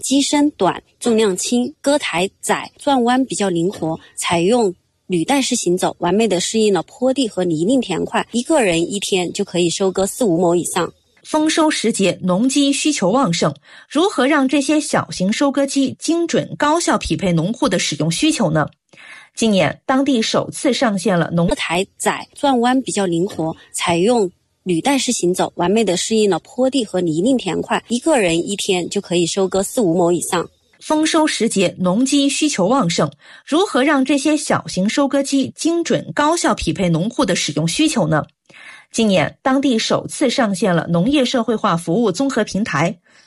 机身短，重量轻，割台窄，转弯比较灵活，采用履带式行走，完美的适应了坡地和泥泞田块，一个人一天就可以收割4-5亩以上。 丰收时节，农机需求旺盛，如何让这些小型收割机精准高效匹配农户的使用需求呢？今年当地首次上线了割台窄，转弯比较灵活，采用履带式行走，完美的适应了坡地和泥泞田块，一个人一天就可以收割4-5亩以上。 丰收时节，农机需求旺盛，如何让这些小型收割机精准高效匹配农户的使用需求呢？今年当地首次上线了农业社会化服务综合平台，